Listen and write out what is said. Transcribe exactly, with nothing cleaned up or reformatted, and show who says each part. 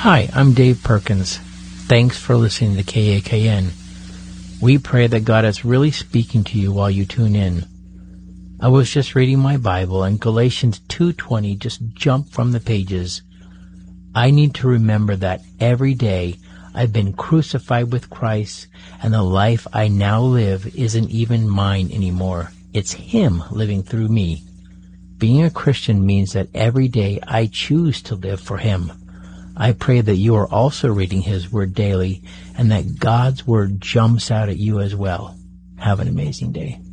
Speaker 1: Hi, I'm Dave Perkins. Thanks for listening to K A K N. We pray that God is really speaking to you while you tune in. I was just reading my Bible and Galatians two twenty just jumped from the pages. I need to remember that every day I've been crucified with Christ, and the life I now live isn't even mine anymore. It's Him living through me. Being a Christian means that every day I choose to live for Him. I pray that you are also reading His Word daily and that God's Word jumps out at you as well. Have an amazing day.